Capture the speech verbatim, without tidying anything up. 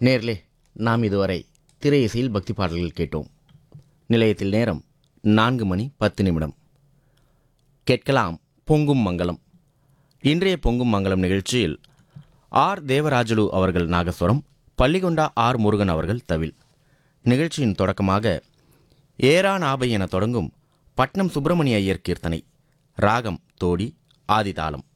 நேர்களே, நாம் இதுவரை திரை இசையில் பக்தி பாடல்கள் கேட்டோம். நிலையத்தில் நேரம் நான்கு மணி பத்து நிமிடம். கேட்கலாம் பொங்கும் மங்களம். இன்றைய பொங்கும் மங்களம் நிகழ்ச்சியில் ஆர் தேவராஜலு அவர்கள் நாகஸ்வரம், பள்ளிகொண்டா ஆர் முருகன் அவர்கள் தவில். நிகழ்ச்சியின் தொடக்கமாக ஏரா நாபை என தொடங்கும் பட்னம் சுப்பிரமணிய ஐயர் கீர்த்தனை, ராகம் தோடி, ஆதிதாளம்.